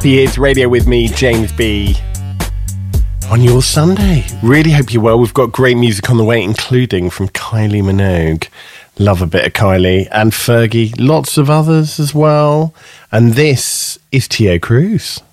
It's Radio with me, James B. On your Sunday. Really hope you're well. We've got great music on the way, including from Kylie Minogue. Love a bit of Kylie. And Fergie. Lots of others as well. And this is Tio Cruz.